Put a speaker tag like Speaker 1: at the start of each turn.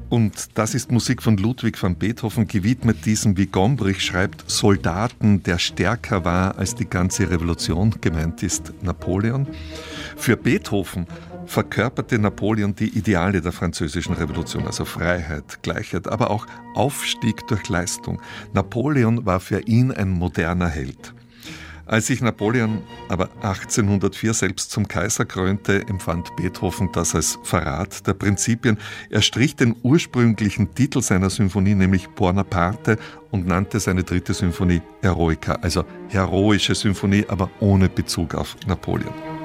Speaker 1: Und das ist Musik von Ludwig van Beethoven, gewidmet diesem, wie Gombrich schreibt, Soldaten, der stärker war als die ganze Revolution, gemeint ist Napoleon. Für Beethoven verkörperte Napoleon die Ideale der französischen Revolution, also Freiheit, Gleichheit, aber auch Aufstieg durch Leistung. Napoleon war für ihn ein moderner Held. Als sich Napoleon aber 1804 selbst zum Kaiser krönte, empfand Beethoven das als Verrat der Prinzipien. Er strich den ursprünglichen Titel seiner Symphonie, nämlich Buonaparte, und nannte seine 3. Symphonie Eroica, also heroische Symphonie, aber ohne Bezug auf Napoleon.